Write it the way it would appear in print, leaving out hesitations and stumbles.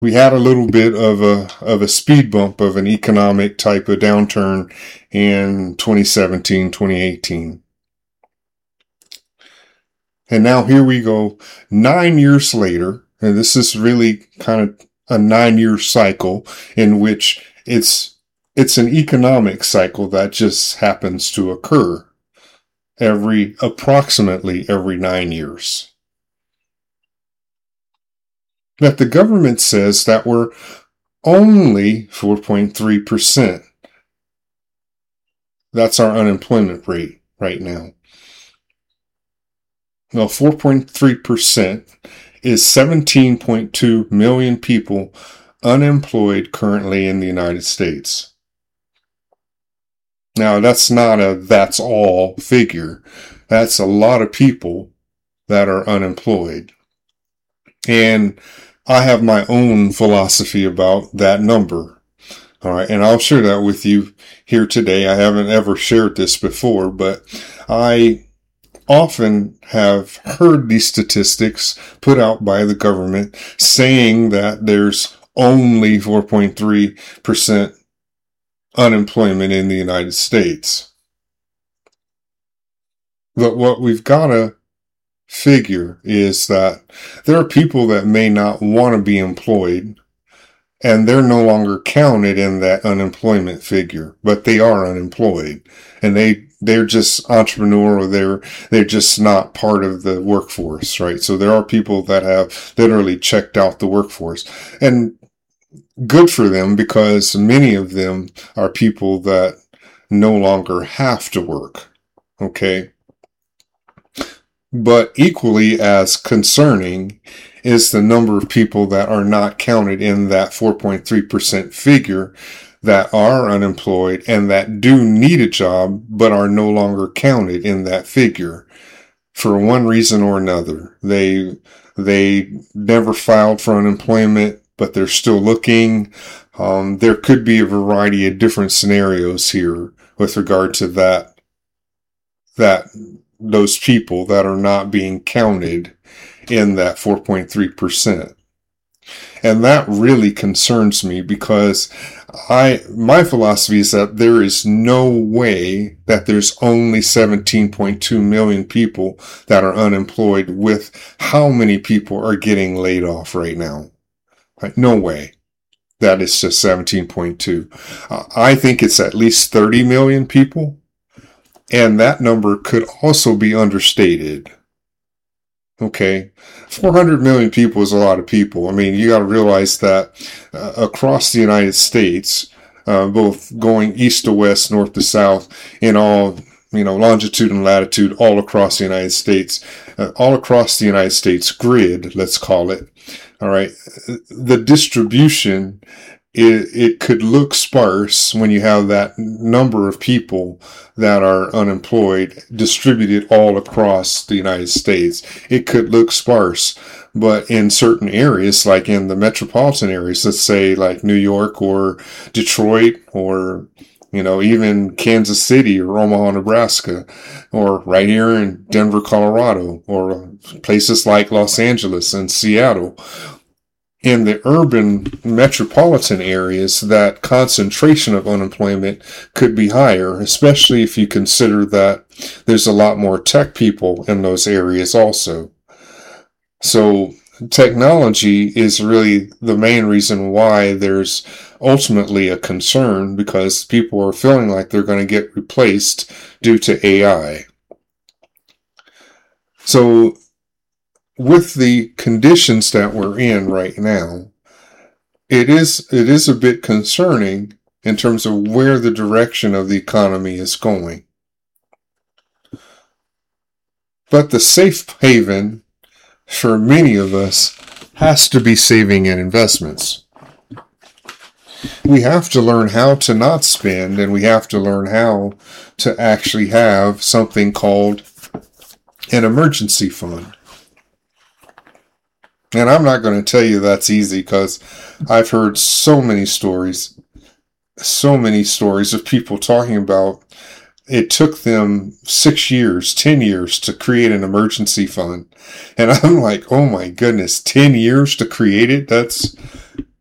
we had a little bit of a speed bump of an economic type of downturn in 2017, 2018. And now here we go 9 years later, and this is really kind of a 9-year cycle in which it's an economic cycle that just happens to occur approximately every 9 years. That the government says that we're only 4.3%. That's our unemployment rate right now. Well, 4.3% is 17.2 million people unemployed currently in the United States. Now, that's not a that's all figure. That's a lot of people that are unemployed. And I have my own philosophy about that number. All right. And I'll share that with you here today. I haven't ever shared this before, but I often have heard these statistics put out by the government saying that there's only 4.3% unemployment in the United States. But what we've got to figure is that there are people that may not want to be employed, and they're no longer counted in that unemployment figure, but they are unemployed, and they're just entrepreneur, or they're just not part of the workforce, right? So there are people that have literally checked out the workforce, and good for them, because many of them are people that no longer have to work. Okay. But equally as concerning is the number of people that are not counted in that 4.3% figure that are unemployed and that do need a job but are no longer counted in that figure for one reason or another. They never filed for unemployment, but they're still looking. There could be a variety of different scenarios here with regard to those people that are not being counted in that 4.3%. And that really concerns me, because my philosophy is that there is no way that there's only 17.2 million people that are unemployed with how many people are getting laid off right now. Right? No way. That is just 17.2. I think it's at least 30 million people. And that number could also be understated. Okay. 400 million people is a lot of people. I mean, you got to realize that across the United States, both going east to west, north to south, in all, longitude and latitude, all across the United States, grid, let's call it. All right. The distribution, it could look sparse when you have that number of people that are unemployed distributed all across the United States. It could look sparse, but in certain areas, like in the metropolitan areas, let's say like New York or Detroit or, even Kansas City or Omaha, Nebraska, or right here in Denver, Colorado, or places like Los Angeles and Seattle. In the urban metropolitan areas, that concentration of unemployment could be higher, especially if you consider that there's a lot more tech people in those areas also. So technology is really the main reason why there's ultimately a concern, because people are feeling like they're going to get replaced due to AI. So with the conditions that we're in right now, it is a bit concerning in terms of where the direction of the economy is going. But the safe haven for many of us has to be saving and investments. We have to learn how to not spend, and we have to learn how to actually have something called an emergency fund. And I'm not going to tell you that's easy, because I've heard so many stories of people talking about it took them 6 years, 10 years to create an emergency fund. And I'm like, oh my goodness, 10 years to create it?